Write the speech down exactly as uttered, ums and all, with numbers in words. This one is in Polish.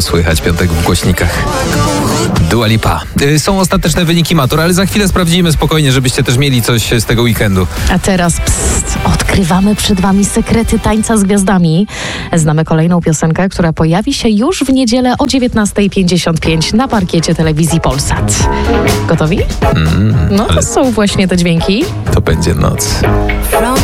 to słychać, piątek w głośnikach. Dua Lipa. Y, Są ostateczne wyniki matur, ale za chwilę sprawdzimy spokojnie, żebyście też mieli coś z tego weekendu. A teraz pst, odkrywamy przed wami sekrety tańca z gwiazdami. Znamy kolejną piosenkę, która pojawi się już w niedzielę o dziewiętnasta pięćdziesiąt pięć na parkiecie telewizji Polsat. Gotowi? Mm, No to ale są właśnie te dźwięki. to będzie noc.